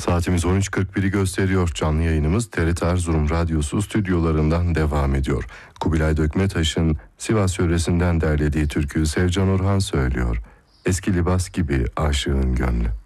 Saatimiz 13.41'i gösteriyor. Canlı yayınımız TRT Erzurum Radyosu stüdyolarından devam ediyor. Kubilay Dökmetaş'ın Sivas yöresinden derlediği türküyü Sevcan Orhan söylüyor. Eski libas gibi aşığın gönlü.